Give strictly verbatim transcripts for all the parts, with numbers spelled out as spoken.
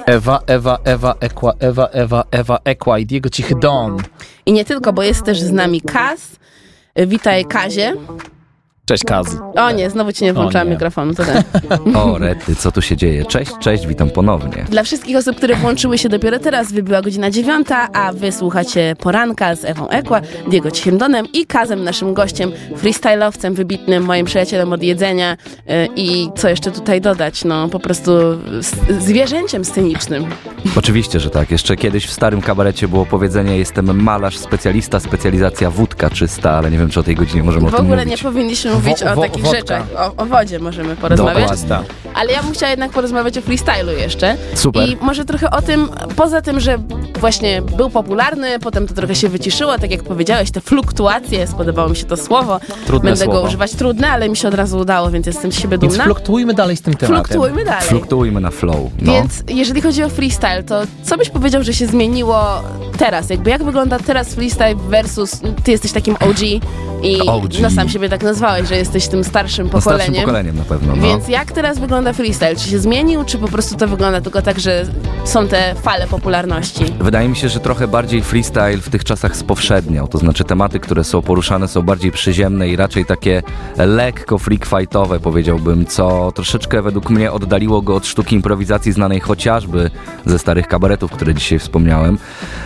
Ewa, Ewa, Ewa, Ekła, Ewa, Ewa, Ewa, Ekła i Diego Cichy Don. I nie tylko, bo jest też z nami Kaz. Witaj, Kazie. Cześć, Kaz. O nie, znowu ci nie włączałam mikrofonu, to tak. O rety, co tu się dzieje? Cześć, cześć, witam ponownie. Dla wszystkich osób, które włączyły się dopiero teraz, wybyła godzina dziewiąta, a wy słuchacie Poranka z Ewą Ekła, Diego Cichym Donem i Kazem, naszym gościem, freestyle'owcem wybitnym, moim przyjacielem od jedzenia yy, i co jeszcze tutaj dodać, no po prostu z- zwierzęciem scenicznym. Oczywiście, że tak. Jeszcze kiedyś w starym kabarecie było powiedzenie: jestem malarz, specjalista, specjalizacja wódka czysta, ale nie wiem, czy o tej godzinie możemy W o tym ogóle mówić. nie powinniśmy mówić Wo- o wo- takich wodka. rzeczach. O, o wodzie możemy porozmawiać. Dokładnie. Ale ja bym chciała jednak porozmawiać o freestylu jeszcze. Super. I może trochę o tym, poza tym, że właśnie był popularny, potem to trochę się wyciszyło, tak jak powiedziałeś, te fluktuacje, spodobało mi się to słowo. Trudne Będę słowo. go używać trudne, ale mi się od razu udało, więc jestem z siebie Więc dumna. fluktuujmy dalej z tym tematem. Fluktuujmy dalej. Fluktuujmy na flow. No. Więc jeżeli chodzi o freestyle, to co byś powiedział, że się zmieniło teraz? Jakby jak wygląda teraz freestyle versus ty jesteś takim O G i O G. no sam siebie tak nazwałeś, że jesteś tym starszym No, pokoleniem. starszym pokoleniem na pewno. No. Więc jak teraz wygląda freestyle? Czy się zmienił, czy po prostu to wygląda tylko tak, że są te fale popularności? Wydaje mi się, że trochę bardziej freestyle w tych czasach spowszedniał, to znaczy tematy, które są poruszane, są bardziej przyziemne i raczej takie lekko freak-fightowe, powiedziałbym, co troszeczkę według mnie oddaliło go od sztuki improwizacji znanej chociażby ze starych kabaretów, które dzisiaj wspomniałem.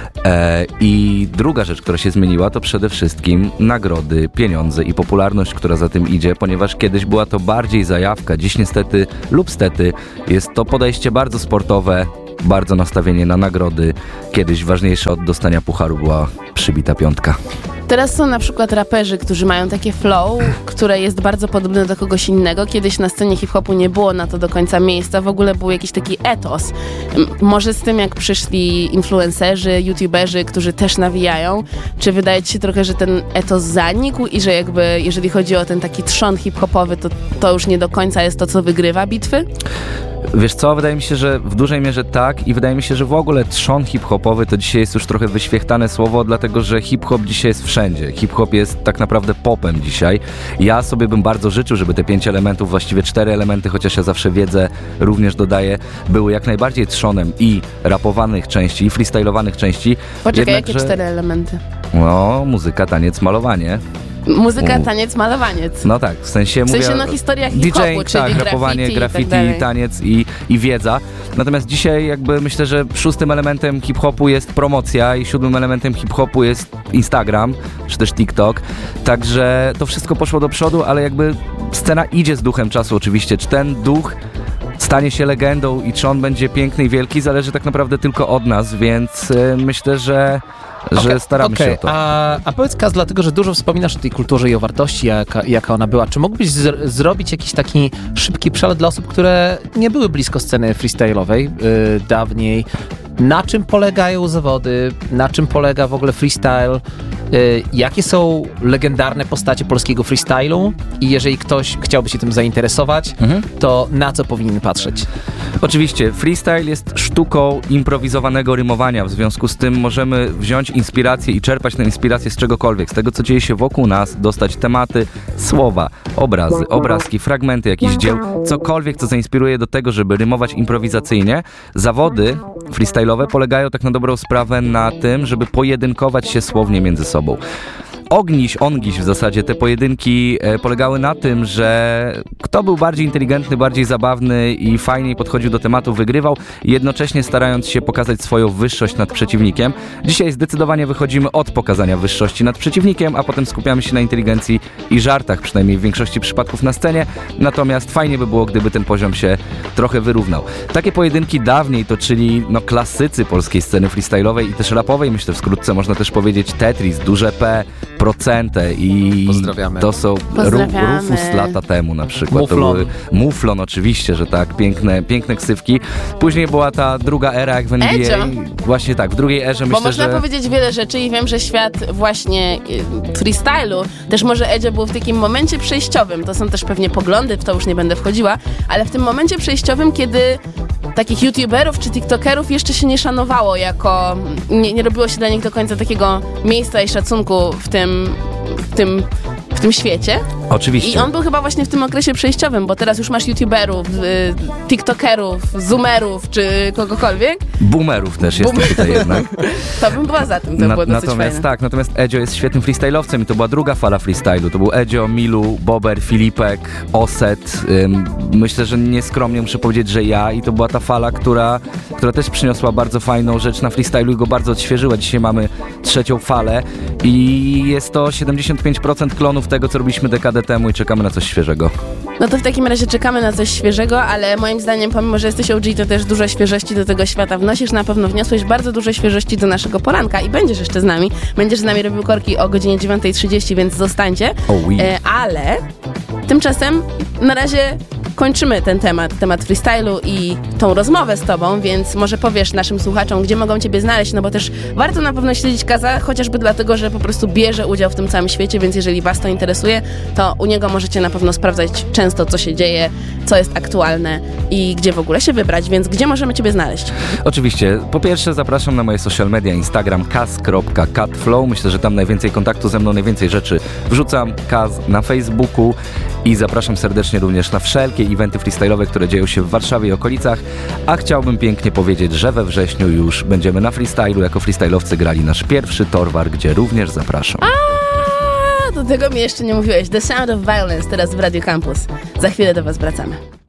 E, I druga rzecz, która się zmieniła, to przede wszystkim nagrody, pieniądze i popularność, która za tym idzie, ponieważ kiedyś była to bardziej zajawka, dziś niestety lub stety jest to podejście bardzo sportowe, bardzo nastawienie na nagrody. Kiedyś ważniejsze od dostania pucharu była przybita piątka. Teraz są na przykład raperzy, którzy mają takie flow, które jest bardzo podobne do kogoś innego. Kiedyś na scenie hip-hopu nie było na to do końca miejsca, w ogóle był jakiś taki etos. M- Może z tym, jak przyszli influencerzy, youtuberzy, którzy też nawijają, czy wydaje ci się trochę, że ten etos zanikł i że jakby, jeżeli chodzi o ten taki trzon hip-hopowy, to to już nie do końca jest to, co wygrywa bitwy? Wiesz co, wydaje mi się, że w dużej mierze tak i wydaje mi się, że w ogóle trzon hip-hopowy to dzisiaj jest już trochę wyświechtane słowo, dlatego że hip-hop dzisiaj jest wszędzie. Hip-hop jest tak naprawdę popem dzisiaj. Ja sobie bym bardzo życzył, żeby te pięć elementów, właściwie cztery elementy, chociaż ja zawsze wiedzę, również dodaję, były jak najbardziej trzonem i rapowanych części, i freestylowanych części. Poczekaj, Jednakże- jakie cztery elementy? No, muzyka, taniec, malowanie. Muzyka, U. taniec, malowaniec. No tak, w sensie W mówię... sensie, no, historia hip-hopu, DJing, czyli tak, rapowanie, graffiti i graffiti, tak dalej. taniec i, i wiedza. Natomiast dzisiaj jakby myślę, że szóstym elementem hip-hopu jest promocja i siódmym elementem hip-hopu jest Instagram, czy też TikTok. Także to wszystko poszło do przodu, ale jakby scena idzie z duchem czasu oczywiście. Czy ten duch stanie się legendą i czy on będzie piękny i wielki, zależy tak naprawdę tylko od nas, więc y, myślę, że że Okej, staramy okej. się o to. A, a powiedz, Kaz, dlatego, że dużo wspominasz o tej kulturze i o wartości, jaka, jaka ona była. Czy mógłbyś z- zrobić jakiś taki szybki przelot dla osób, które nie były blisko sceny freestyle'owej yy, dawniej? Na czym polegają zawody? Na czym polega w ogóle freestyle? Yy, jakie są legendarne postacie polskiego freestylu? I jeżeli ktoś chciałby się tym zainteresować, Mhm. to na co powinien patrzeć? Oczywiście, freestyle jest sztuką improwizowanego rymowania, w związku z tym możemy wziąć inspirację i czerpać tę inspirację z czegokolwiek, z tego, co dzieje się wokół nas, dostać tematy, słowa, obrazy, obrazki, fragmenty jakichś dzieł, cokolwiek, co zainspiruje do tego, żeby rymować improwizacyjnie. Zawody freestyle'owe polegają tak na dobrą sprawę na tym, żeby pojedynkować się słownie między sobą. Ogniś, ongiś w zasadzie, te pojedynki e, polegały na tym, że kto był bardziej inteligentny, bardziej zabawny i fajniej podchodził do tematu, wygrywał, jednocześnie starając się pokazać swoją wyższość nad przeciwnikiem. Dzisiaj zdecydowanie wychodzimy od pokazania wyższości nad przeciwnikiem, a potem skupiamy się na inteligencji i żartach, przynajmniej w większości przypadków na scenie, natomiast fajnie by było, gdyby ten poziom się trochę wyrównał. Takie pojedynki dawniej toczyli no, klasycy polskiej sceny freestyle'owej i też rapowej, myślę wkrótce można też powiedzieć Tetris, Duże P, Procentę i Pozdrawiamy. to są Pozdrawiamy. Ru- Rufus lata temu na przykład. Muflon. To były Muflon oczywiście, że tak, piękne, piękne ksywki. Później była ta druga era jak w N B A. Edzio. Właśnie tak, w drugiej erze Bo myślę, można że... powiedzieć wiele rzeczy i wiem, że świat właśnie y, freestylu, też może Edzio był w takim momencie przejściowym, to są też pewnie poglądy, w to już nie będę wchodziła, ale w tym momencie przejściowym, kiedy takich youtuberów czy tiktokerów jeszcze się nie szanowało jako, nie, nie robiło się dla nich do końca takiego miejsca i szacunku w tym, w tym w tym świecie. Oczywiście. I on był chyba właśnie w tym okresie przejściowym, bo teraz już masz youtuberów, y, tiktokerów, zoomerów, czy kogokolwiek. Boomerów też jest Boomer. tutaj jednak. To bym była za tym, to Na, było dosyć natomiast fajne. tak, natomiast Edzio jest świetnym freestyle'owcem i to była druga fala freestylu. To był Edzio, Milu, Bober, Filipek, Oset. Ym, myślę, że nieskromnie muszę powiedzieć, że ja i to była ta fala, która, która też przyniosła bardzo fajną rzecz na freestylu i go bardzo odświeżyła. Dzisiaj mamy trzecią falę i jest to siedemdziesiąt pięć procent klonów tego, co robiliśmy dekadę temu i czekamy na coś świeżego. No to w takim razie czekamy na coś świeżego, ale moim zdaniem, pomimo że jesteś O G, to też dużo świeżości do tego świata wnosisz. Na pewno wniosłeś bardzo dużo świeżości do naszego poranka i będziesz jeszcze z nami. Będziesz z nami robił korki o godzinie dziewiąta trzydzieści, więc zostańcie. Oh, oui. e, ale tymczasem na razie kończymy ten temat, temat freestylu i tą rozmowę z tobą, więc może powiesz naszym słuchaczom, gdzie mogą ciebie znaleźć, no bo też warto na pewno śledzić Kaza, chociażby dlatego, że po prostu bierze udział w tym całym świecie, więc jeżeli was to interesuje, to u niego możecie na pewno sprawdzać często, co się dzieje, co jest aktualne i gdzie w ogóle się wybrać, więc gdzie możemy ciebie znaleźć? Oczywiście, po pierwsze zapraszam na moje social media, Instagram kaz kropka catflow, myślę, że tam najwięcej kontaktu ze mną, najwięcej rzeczy wrzucam, Kaz na Facebooku i zapraszam serdecznie również na wszelkie eventy freestyle'owe, które dzieją się w Warszawie i okolicach, a chciałbym pięknie powiedzieć, że we wrześniu już będziemy na freestylu, jako freestyle'owcy grali nasz pierwszy Torwar, gdzie również zapraszam. A, do tego mi jeszcze nie mówiłeś. The Sound of Violence teraz w Radio Campus. Za chwilę do was wracamy.